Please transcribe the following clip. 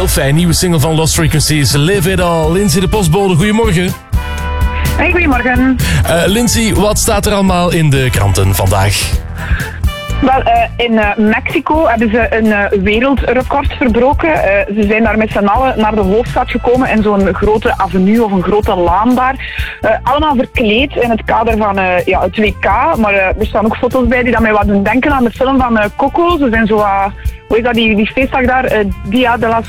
Heel fijn, nieuwe single van Lost Frequencies, Live It All. Lindsay de postbode, goedemorgen. Hey, goedemorgen. Lindsay, wat staat er allemaal in de kranten vandaag? Wel, in Mexico hebben ze een wereldrecord verbroken. Ze zijn daar met z'n allen naar de hoofdstad gekomen in zo'n grote avenue of een grote laan daar. Allemaal verkleed in het kader van het WK. Maar er staan ook foto's bij die dat mij wat doen denken aan de film van Coco. Ze zijn zo, hoe is dat, die feestdag daar? Dia de las